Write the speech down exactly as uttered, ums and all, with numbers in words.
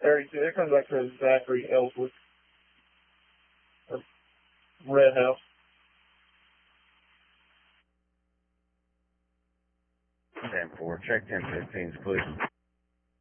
thirty-two. That comes back to Zachary Ellsworth. Red House. ten four, check ten fifteen's clear.